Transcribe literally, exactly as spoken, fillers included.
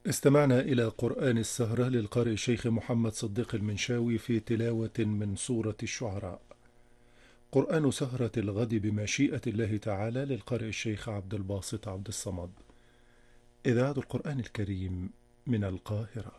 استمعنا إلى قرآن السهرة للقارئ الشيخ محمد صديق المنشاوي في تلاوة من سورة الشعراء. قرآن سهرة الغد بمشيئة الله تعالى للقارئ الشيخ عبد الباسط عبد الصمد. إذاعة القرآن الكريم من القاهرة.